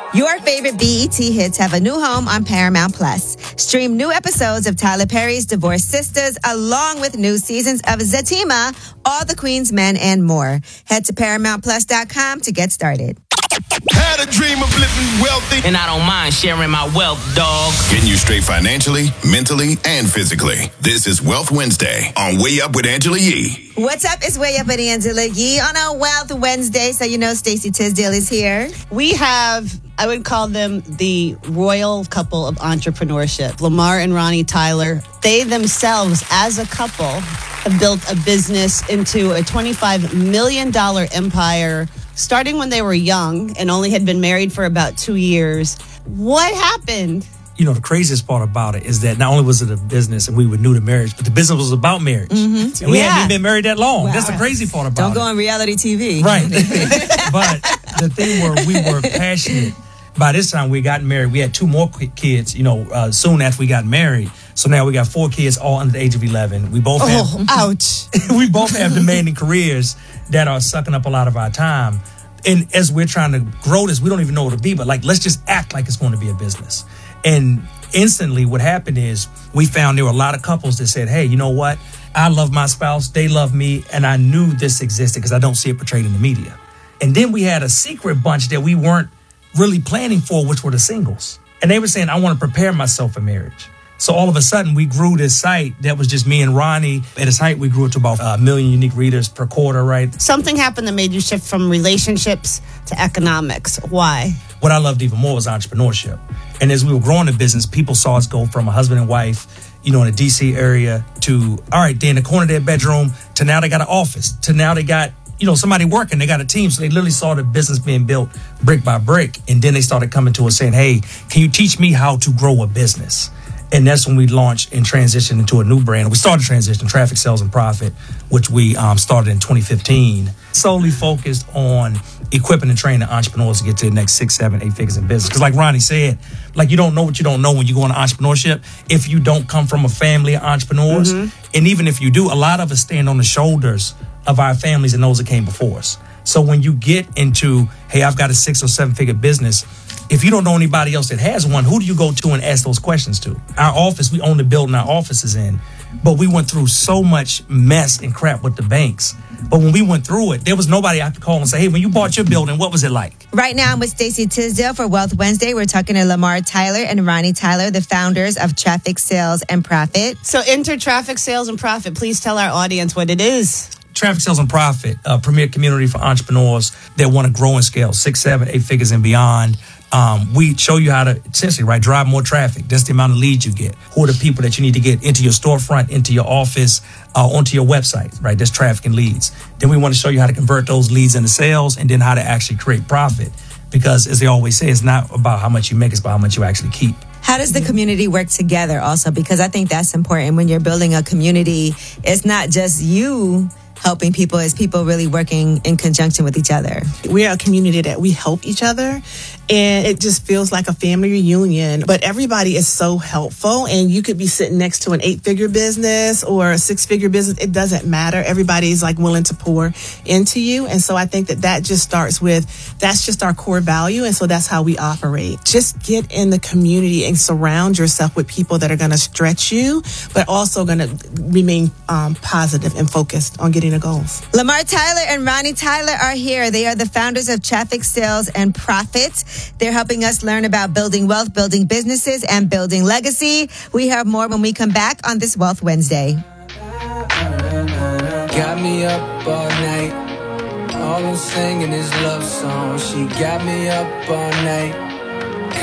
Your favorite BET hits have a new home on Paramount Plus. Stream new episodes of Tyler Perry's Divorced Sisters along with new seasons of Zatima, All the Queen's Men, and more. Head to ParamountPlus.com to get started. Had a dream of living wealthy, and I don't mind sharing my wealth, dog. Getting you straight financially, mentally, and physically. This is Wealth Wednesday on Way Up with Angela Yee. What's up? It's Way Up with Angela Yee on a Wealth Wednesday. So you know Stacey Tisdale is here. We have, I would call them the royal couple of entrepreneurship. Lamar and Ronnie Tyler. They themselves, as a couple, have built a business into a $25 million empire, starting when they were young and only had been married for about 2 years. What happened? You know, the craziest part about it is that not only was it a business and we were new to marriage, but the business was about marriage. Mm-hmm. And we hadn't even been married that long. Wow. That's the crazy part about it. Don't go on reality TV. Right. But the thing where we were passionate, by this time we got married. We had 2 more kids, soon after we got married. So now we got 4 kids, all under the age of 11. We both have... ouch. We both have demanding careers that are sucking up a lot of our time. And as we're trying to grow this, we don't even know what it'll be, but let's just act like it's going to be a business. And instantly what happened is we found there were a lot of couples that said, hey, you know what? I love my spouse. They love me. And I knew this existed because I don't see it portrayed in the media. And then we had a secret bunch that we weren't really planning for, which were the singles. And they were saying, I want to prepare myself for marriage. So all of a sudden, we grew this site that was just me and Ronnie. At its height, we grew it to about 1 million unique readers per quarter, right? Something happened that made you shift from relationships to economics. Why? What I loved even more was entrepreneurship. And as we were growing the business, people saw us go from a husband and wife, in the D.C. area to, all right, they're in the corner of their bedroom, to now they got an office, to now they got, somebody working, they got a team. So they literally saw the business being built brick by brick. And then they started coming to us saying, hey, can you teach me how to grow a business? And that's when we launched and transitioned into a new brand. We started transition, Traffic Sales and Profit, which we started in 2015, solely focused on equipping and training entrepreneurs to get to the next 6, 7, 8 figures in business. Because like Ronnie said, you don't know what you don't know when you go into entrepreneurship if you don't come from a family of entrepreneurs. Mm-hmm. And even if you do, a lot of us stand on the shoulders of our families and those that came before us. So when you get into, hey, I've got a 6 or 7 figure business, if you don't know anybody else that has one, who do you go to and ask those questions to? Our office, we own the building our office is in, but we went through so much mess and crap with the banks. But when we went through it, there was nobody I could call and say, hey, when you bought your building, what was it like? Right now, I'm with Stacey Tisdale for Wealth Wednesday. We're talking to Lamar Tyler and Ronnie Tyler, the founders of Traffic Sales and Profit. So enter Traffic Sales and Profit. Please tell our audience what it is. Traffic Sales and Profit, a premier community for entrepreneurs that want to grow and scale 6, 7, 8 figures and beyond. We show you how to essentially, drive more traffic. That's the amount of leads you get. Who are the people that you need to get into your storefront, into your office, onto your website, right? That's traffic and leads. Then we want to show you how to convert those leads into sales and then how to actually create profit. Because as they always say, it's not about how much you make, it's about how much you actually keep. How does the community work together also? Because I think that's important. When you're building a community, it's not just you helping people, is people really working in conjunction with each other. We're a community that we help each other, and it just feels like a family reunion. But everybody is so helpful, and you could be sitting next to an 8-figure business or a 6-figure business. It doesn't matter. Everybody's willing to pour into you. And so I think that just starts with, that's just our core value. And so that's how we operate. Just get in the community and surround yourself with people that are going to stretch you, but also going to remain positive and focused on getting the goals. Lamar Tyler and Ronnie Tyler are here. They are the founders of Traffic Sales and Profit. They're helping us learn about building wealth, building businesses, and building legacy. We have more when we come back on this Wealth Wednesday. Got me up all night. All I'm singing is love songs. She got me up all night.